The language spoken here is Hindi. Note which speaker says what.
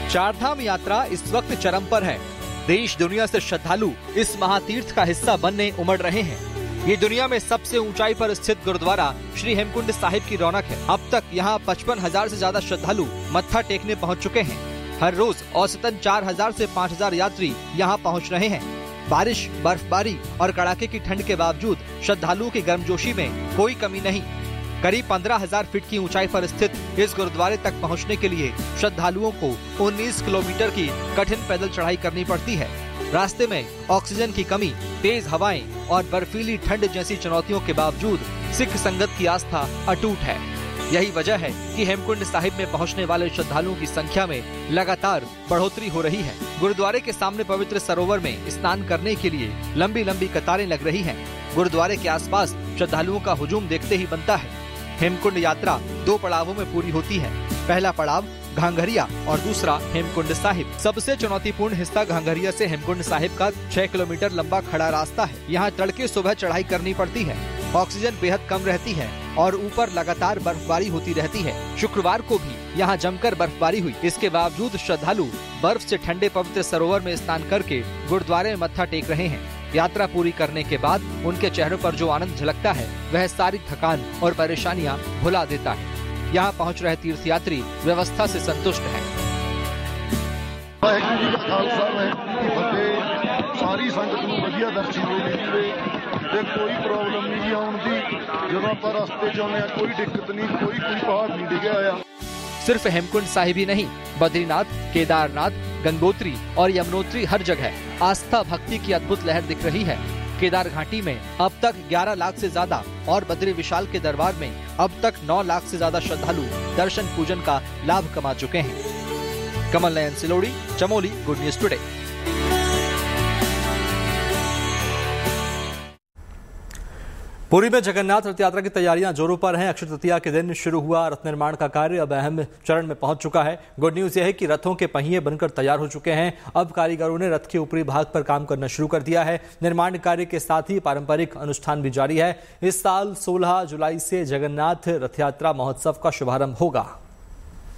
Speaker 1: चारधाम यात्रा इस वक्त चरम पर है। देश दुनिया से श्रद्धालु इस महातीर्थ का हिस्सा बनने उमड़ रहे हैं। ये दुनिया में सबसे ऊंचाई पर स्थित गुरुद्वारा श्री हेमकुंड साहिब की रौनक है। अब तक यहाँ 55,000 से ज्यादा श्रद्धालु मत्था टेकने पहुँच चुके हैं। हर रोज औसतन 4,000 से 5,000 यात्री यहाँ पहुँच रहे हैं। बारिश, बर्फबारी और कड़ाके की ठंड के बावजूद श्रद्धालुओं की गर्मजोशी में कोई कमी नहीं। करीब 15,000 फीट की ऊंचाई पर स्थित इस गुरुद्वारे तक पहुंचने के लिए श्रद्धालुओं को 19 किलोमीटर की कठिन पैदल चढ़ाई करनी पड़ती है। रास्ते में ऑक्सीजन की कमी, तेज हवाएं और बर्फीली ठंड जैसी चुनौतियों के बावजूद सिख संगत की आस्था अटूट है। यही वजह है कि हेमकुंड साहिब में पहुंचने वाले श्रद्धालुओं की संख्या में लगातार बढ़ोतरी हो रही है। गुरुद्वारे के सामने पवित्र सरोवर में स्नान करने के लिए लंबी लंबी कतारें लग रही हैं। गुरुद्वारे के आसपास श्रद्धालुओं का हुजूम देखते ही बनता है। हेमकुंड यात्रा 2 पड़ावों में पूरी होती है। पहला पड़ाव घांघरिया और दूसरा हेमकुंड साहिब। सबसे चुनौतीपूर्ण हिस्सा घांघरिया से हेमकुंड साहिब का 6 किलोमीटर लंबा खड़ा रास्ता है। यहाँ तड़के सुबह चढ़ाई करनी पड़ती है। ऑक्सीजन बेहद कम रहती है और ऊपर लगातार बर्फबारी होती रहती है। शुक्रवार को भी यहाँ जमकर बर्फबारी हुई। इसके बावजूद श्रद्धालु बर्फ से ठंडे पवित्र सरोवर में स्नान करके गुरुद्वारे में मत्था टेक रहे हैं। यात्रा पूरी करने के बाद उनके चेहरों पर जो आनंद झलकता है वह सारी थकान और परेशानियां भुला देता है। यहाँ पहुँच रहे तीर्थयात्री व्यवस्था से संतुष्ट हैं।
Speaker 2: सारी संगत नूं वधिया दर्शन मिले ते कोई प्रॉब्लम नहीं आउंदी। जदों आपां रस्ते च आउंदे कोई दिक्कत नहीं, कोई पहाड़ नहीं डिग्या होया।
Speaker 1: सिर्फ हेमकुंड साहिब ही नहीं, बद्रीनाथ, केदारनाथ, गंगोत्री और यमुनोत्री हर जगह आस्था भक्ति की अद्भुत लहर दिख रही है। केदार घाटी में अब तक 11 लाख से ज्यादा और बद्री विशाल के दरबार में अब तक 9 लाख से ज्यादा श्रद्धालु दर्शन पूजन का लाभ कमा चुके हैं। Kamal Nayan Silori, Chamoli, good news today. Puri में जगन्नाथ रथ यात्रा की तैयारियां जोरों पर हैं। अक्षय तृतीया के दिन शुरू हुआ रथ निर्माण का कार्य अब अहम चरण में पहुंच चुका है। गुड न्यूज यह है कि रथों के पहिए बनकर तैयार हो चुके हैं। अब कारीगरों ने रथ के ऊपरी भाग पर काम करना शुरू कर दिया है। निर्माण कार्य के साथ ही पारंपरिक अनुष्ठान भी जारी है। इस साल 16 जुलाई से जगन्नाथ रथ यात्रा महोत्सव का शुभारंभ होगा।